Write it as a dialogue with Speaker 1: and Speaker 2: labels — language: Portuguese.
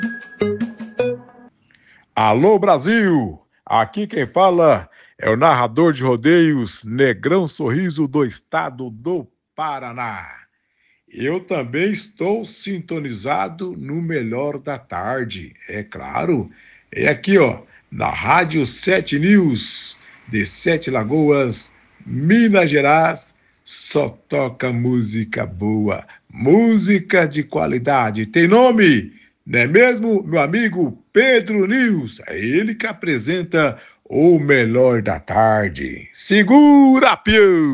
Speaker 1: Alô Brasil! Aqui quem fala é o narrador de rodeios Negrão Sorriso do estado do Paraná. Eu também estou sintonizado no melhor da tarde, é claro. É aqui, ó, na Rádio 7 News, de Sete Lagoas, Minas Gerais. Só toca música boa, música de qualidade. Tem nome, não é mesmo, meu amigo Pedro News? É ele que apresenta o melhor da tarde. Segura, pião!